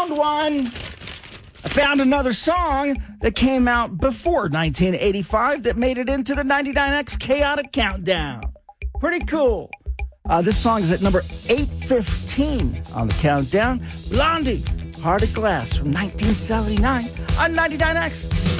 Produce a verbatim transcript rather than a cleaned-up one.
found one. I found another song that came out before nineteen eighty-five that made it into the ninety-nine X Chaotic Countdown. Pretty cool. Uh, this song is at number eight fifteen on the countdown. Blondie, Heart of Glass from nineteen seventy-nine on ninety-nine X.